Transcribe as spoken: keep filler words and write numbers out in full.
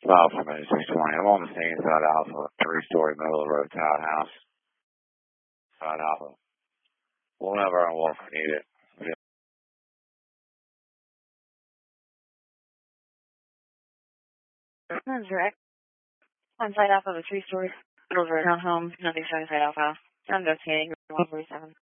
File for me, six twenty. I'm on the scene, Side Alpha, three-story, middle of the road townhouse. Side Alpha. Whenever I walk, need it. That's correct. I'm Side Alpha of a three-story, middle of the road townhome, nothing showing Side Alpha. I'm investigating one forty-seven.